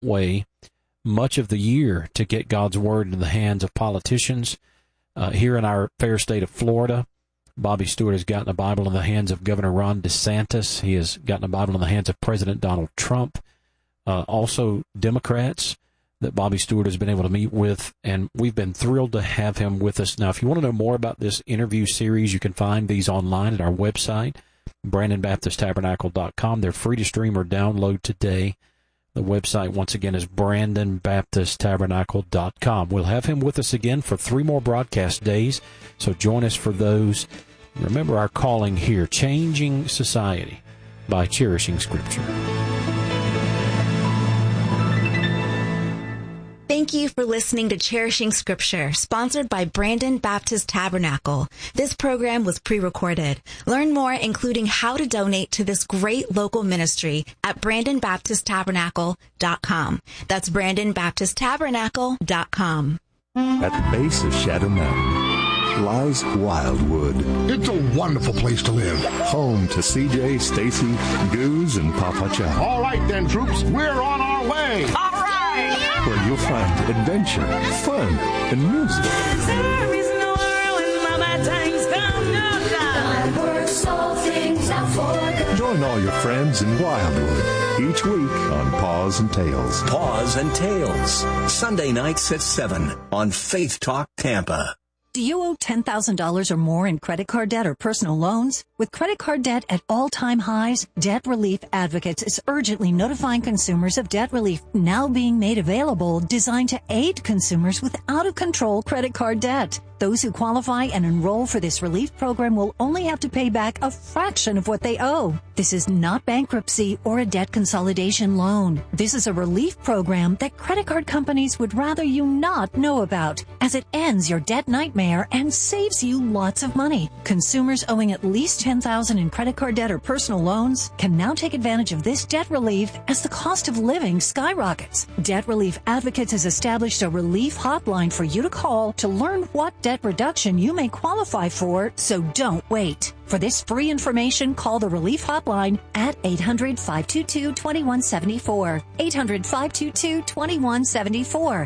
way much of the year to get God's Word into the hands of politicians. Here in our fair state of Florida, Bobby Stewart has gotten a Bible in the hands of Governor Ron DeSantis. He has gotten a Bible in the hands of President Donald Trump. Also Democrats that Bobby Stewart has been able to meet with, and we've been thrilled to have him with us. Now, if you want to know more about this interview series, you can find these online at our website, BrandonBaptistTabernacle.com. They're free to stream or download today. The website, once again, is BrandonBaptistTabernacle.com. We'll have him with us again for 3 more broadcast days, so join us for those. Remember our calling here, changing society by cherishing Scripture. Thank you for listening to Cherishing Scripture, sponsored by Brandon Baptist Tabernacle. This program was pre-recorded. Learn more, including how to donate to this great local ministry at BrandonBaptistTabernacle.com. That's BrandonBaptistTabernacle.com. At the base of Shadow Mountain lies Wildwood. It's a wonderful place to live. Home to CJ, Stacy, Goose, and Papa Chow. All right then, troops, we're on our way. All right! Where you'll find adventure, fun, and music. There is no world when my bad times come, no doubt. God works all things out for good. Join all your friends in Wildwood each week on Paws and Tales. Paws and Tales, Sunday nights at 7 on Faith Talk Tampa. Do you owe $10,000 or more in credit card debt or personal loans? With credit card debt at all-time highs, Debt Relief Advocates is urgently notifying consumers of debt relief now being made available, designed to aid consumers with out-of-control credit card debt. Those who qualify and enroll for this relief program will only have to pay back a fraction of what they owe. This is not bankruptcy or a debt consolidation loan. This is a relief program that credit card companies would rather you not know about, as it ends your debt nightmare and saves you lots of money. Consumers owing at least $10,000 in credit card debt or personal loans can now take advantage of this debt relief as the cost of living skyrockets. Debt Relief Advocates has established a relief hotline for you to call to learn what debt reduction you may qualify for, so don't wait. For this free information, call the Relief Hotline at 800-522-2174. 800-522-2174.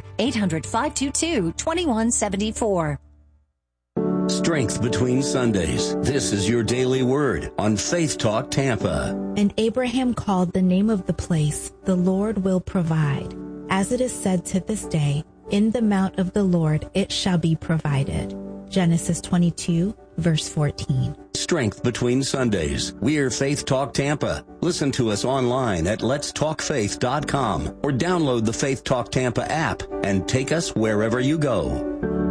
800-522-2174. Strength between Sundays. This is your daily word on Faith Talk Tampa. And Abraham called the name of the place, "The Lord will provide." As it is said to this day, "In the mount of the Lord it shall be provided." Genesis 22, verse 14. Strength between Sundays. We're Faith Talk Tampa. Listen to us online at letstalkfaith.com or download the Faith Talk Tampa app and take us wherever you go.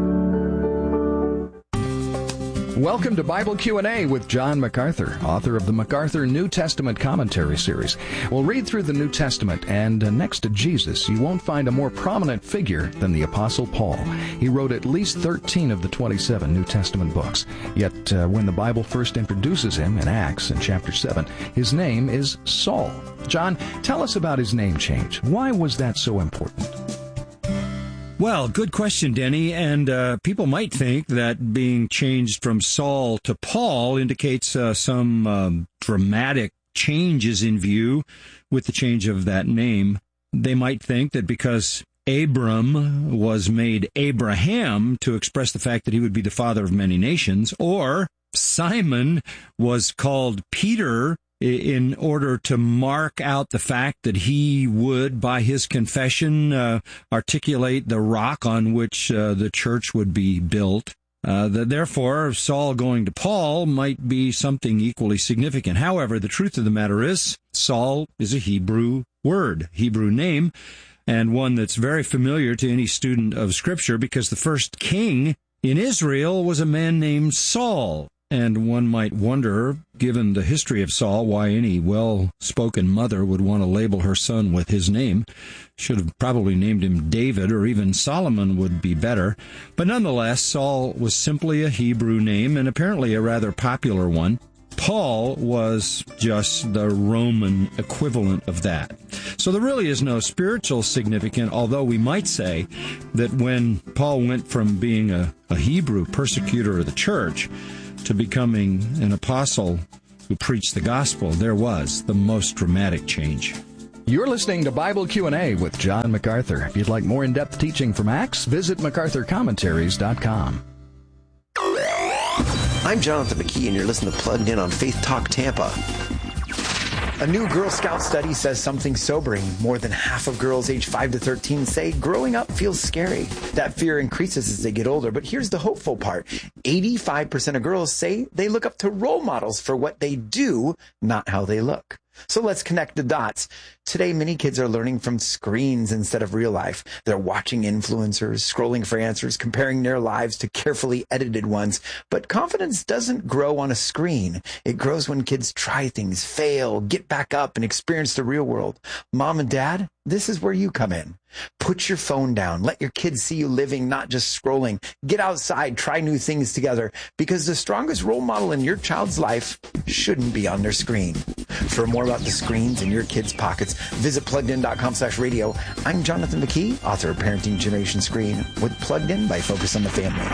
Welcome to Bible Q&A with John MacArthur, author of the MacArthur New Testament Commentary Series. We'll read through the New Testament, and next to Jesus, you won't find a more prominent figure than the Apostle Paul. He wrote at least 13 of the 27 New Testament books. Yet, when the Bible first introduces him in Acts in chapter 7, his name is Saul. John, tell us about his name change. Why was that so important? Well, good question, Denny. And people might think that being changed from Saul to Paul indicates some dramatic changes in view with the change of that name. They might think that because Abram was made Abraham to express the fact that he would be the father of many nations, or Simon was called Peter in order to mark out the fact that he would, by his confession, articulate the rock on which the church would be built. Therefore, Saul going to Paul might be something equally significant. However, the truth of the matter is, Saul is a Hebrew word, Hebrew name, and one that's very familiar to any student of Scripture, because the first king in Israel was a man named Saul. And one might wonder, given the history of Saul, why any well-spoken mother would want to label her son with his name. Should have probably named him David, or even Solomon would be better. But nonetheless, Saul was simply a Hebrew name, and apparently a rather popular one. Paul was just the Roman equivalent of that. So there really is no spiritual significance, although we might say that when Paul went from being a Hebrew persecutor of the church to becoming an apostle who preached the gospel, there was the most dramatic change. You're listening to Bible Q&A with John MacArthur. If you'd like more in-depth teaching from Acts, visit MacArthurCommentaries.com. I'm Jonathan McKee, and you're listening to Plugged In on Faith Talk Tampa. A new Girl Scout study says something sobering. More than half of girls aged 5 to 13 say growing up feels scary. That fear increases as they get older, but here's the hopeful part. 85% of girls say they look up to role models for what they do, not how they look. So let's connect the dots. Today, many kids are learning from screens instead of real life. They're watching influencers, scrolling for answers, comparing their lives to carefully edited ones. But confidence doesn't grow on a screen. It grows when kids try things, fail, get back up, and experience the real world. Mom and Dad, this is where you come in. Put your phone down. Let your kids see you living, not just scrolling. Get outside, try new things together, because the strongest role model in your child's life shouldn't be on their screen. For more about the screens in your kids' pockets, visit PluggedIn.com/radio. I'm Jonathan McKee, author of Parenting Generation Screen, with Plugged In by Focus on the Family.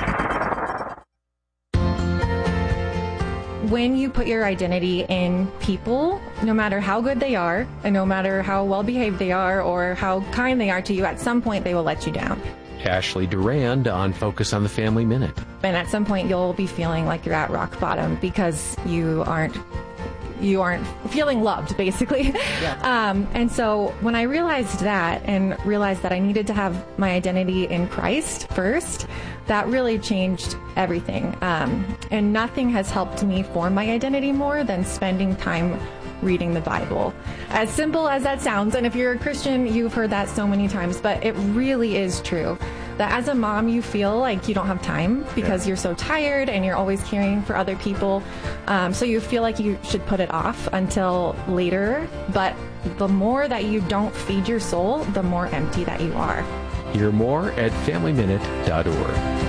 When you put your identity in people, no matter how good they are, and no matter how well-behaved they are or how kind they are to you, at some point they will let you down. Ashley Durand on Focus on the Family Minute. And at some point you'll be feeling like you're at rock bottom because you aren't feeling loved, basically. Yeah. And so when I realized that and realized that I needed to have my identity in Christ first, that really changed everything. And nothing has helped me form my identity more than spending time reading the Bible. As simple as that sounds, and if you're a Christian, you've heard that so many times, but it really is true. That as a mom, you feel like you don't have time because you're so tired and you're always caring for other people. So you feel like you should put it off until later. But the more that you don't feed your soul, the more empty that you are. Hear more at FamilyMinute.org.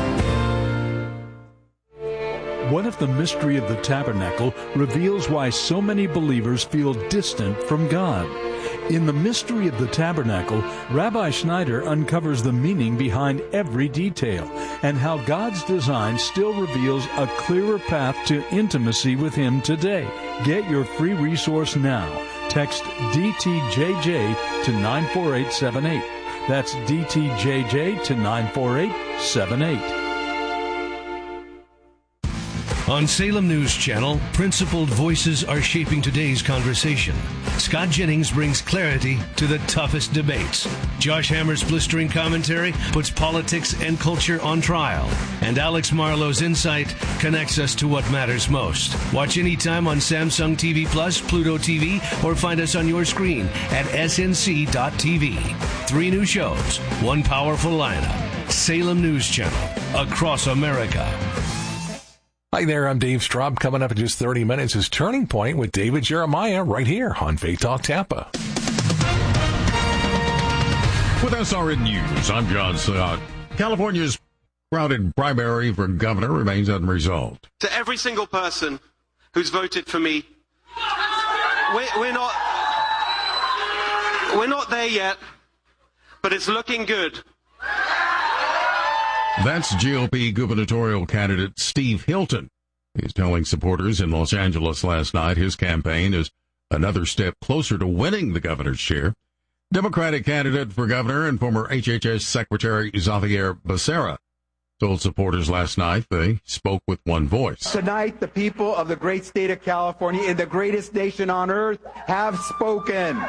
What if the mystery of the tabernacle reveals why so many believers feel distant from God? In The Mystery of the Tabernacle, Rabbi Schneider uncovers the meaning behind every detail and how God's design still reveals a clearer path to intimacy with Him today. Get your free resource now. Text DTJJ to 94878. That's DTJJ to 94878. On Salem News Channel, principled voices are shaping today's conversation. Scott Jennings brings clarity to the toughest debates. Josh Hammer's blistering commentary puts politics and culture on trial. And Alex Marlowe's insight connects us to what matters most. Watch anytime on Samsung TV Plus, Pluto TV, or find us on your screen at snc.tv. 3 new shows, 1 powerful lineup. Salem News Channel, across America. Hi there, I'm Dave Straub. Coming up in just 30 minutes is Turning Point with David Jeremiah right here on Faith Talk Tampa. With SRN News, I'm John Scott. California's crowded primary for governor remains unresolved. To every single person who's voted for me, we're not there yet, but it's looking good. That's GOP gubernatorial candidate Steve Hilton. He's telling supporters in Los Angeles last night his campaign is another step closer to winning the governor's chair. Democratic candidate for governor and former HHS Secretary Xavier Becerra told supporters last night they spoke with one voice. Tonight, the people of the great state of California, in the greatest nation on earth, have spoken.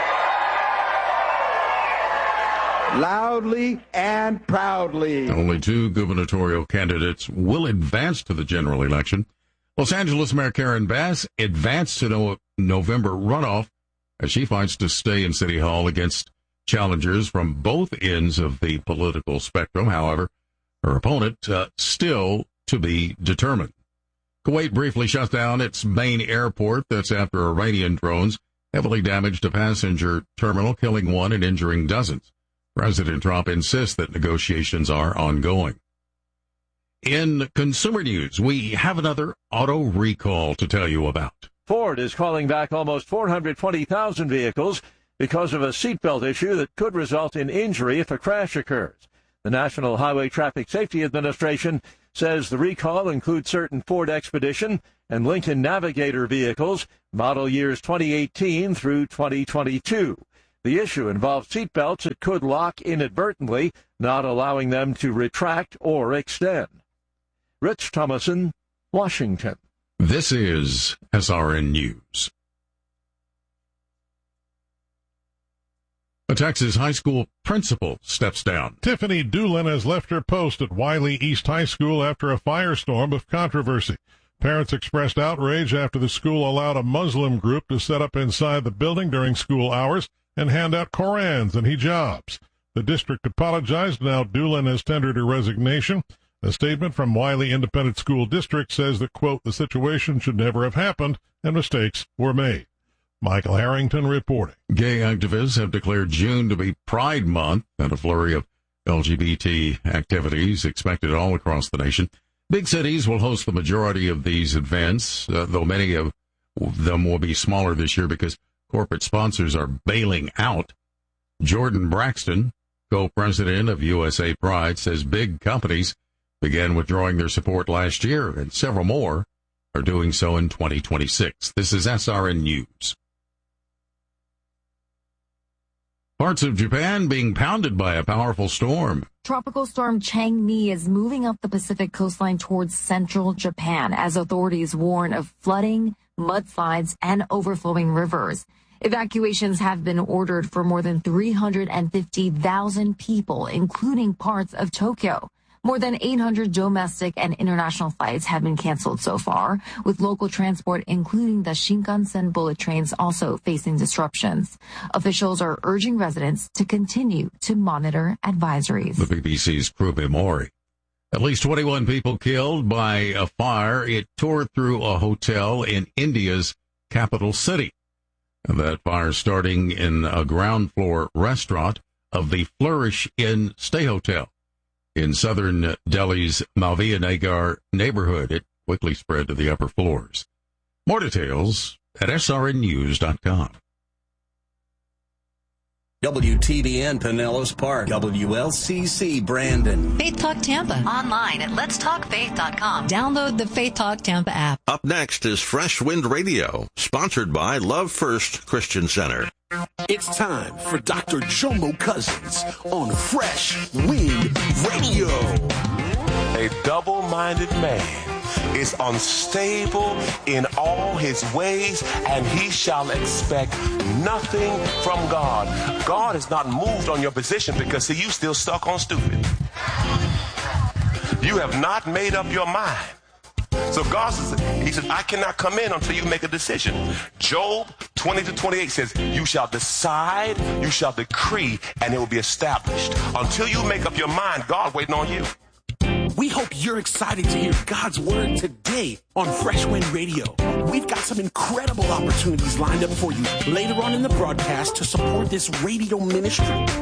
Loudly and proudly. Only 2 gubernatorial candidates will advance to the general election. Los Angeles Mayor Karen Bass advanced to November runoff as she fights to stay in City Hall against challengers from both ends of the political spectrum. However, her opponent still to be determined. Kuwait briefly shut down its main airport. That's after Iranian drones heavily damaged a passenger terminal, killing 1 and injuring dozens. President Trump insists that negotiations are ongoing. In consumer news, we have another auto recall to tell you about. Ford is calling back almost 420,000 vehicles because of a seatbelt issue that could result in injury if a crash occurs. The National Highway Traffic Safety Administration says the recall includes certain Ford Expedition, and Lincoln Navigator vehicles, model years 2018 through 2022. The issue involves seatbelts that could lock inadvertently, not allowing them to retract or extend. Rich Thomason, Washington. This is SRN News. A Texas high school principal steps down. Tiffany Doolin has left her post at Wiley East High School after a firestorm of controversy. Parents expressed outrage after the school allowed a Muslim group to set up inside the building during school hours and hand out Korans and hijabs. The district apologized. Now Doolin has tendered her resignation. A statement from Wiley Independent School District says that, quote, the situation should never have happened and mistakes were made. Michael Harrington reporting. Gay activists have declared June to be Pride Month and a flurry of LGBT activities expected all across the nation. Big cities will host the majority of these events, though many of them will be smaller this year because corporate sponsors are bailing out. Jordan Braxton, co-president of USA Pride, says big companies began withdrawing their support last year, and several more are doing so in 2026. This is SRN News. Parts of Japan being pounded by a powerful storm. Tropical storm Changmi is moving up the Pacific coastline towards central Japan as authorities warn of flooding, mudslides, and overflowing rivers. Evacuations have been ordered for more than 350,000 people, including parts of Tokyo. More than 800 domestic and international flights have been canceled so far, with local transport, including the Shinkansen bullet trains, also facing disruptions. Officials are urging residents to continue to monitor advisories. The BBC's Krube Mori. At least 21 people killed by a fire. It tore through a hotel in India's capital city. That fire starting in a ground floor restaurant of the Flourish Inn Stay Hotel in southern Delhi's Malviya Nagar neighborhood. It quickly spread to the upper floors. More details at srnnews.com. WTBN Pinellas Park, WLCC Brandon. Faith Talk Tampa. Online at letstalkfaith.com. Download the Faith Talk Tampa app. Up next is Fresh Wind Radio, sponsored by Love First Christian Center. It's time for Dr. Jomo Cousins on Fresh Wind Radio. A double-minded man is unstable in all his ways, and he shall expect nothing from God. God is not moved on your position because, see, you still stuck on stupid. You have not made up your mind. So God says, he says, I cannot come in until you make a decision. Job 20-28 says, you shall decide, you shall decree, and it will be established. Until you make up your mind, God waiting on you. We hope you're excited to hear God's word today on Fresh Wind Radio. We've got some incredible opportunities lined up for you later on in the broadcast to support this radio ministry.